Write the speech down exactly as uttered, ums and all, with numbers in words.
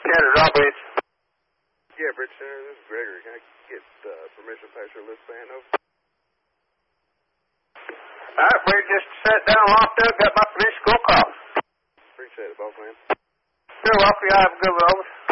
Center, drop Bridge. Yeah, Bridge Center, this is Gregory. Can I get uh, permission to pass your list band over? All right, Bridge, just sat down, locked up, got my permission, go call. Appreciate it, boss man. You're welcome. Y'all have a good one, over.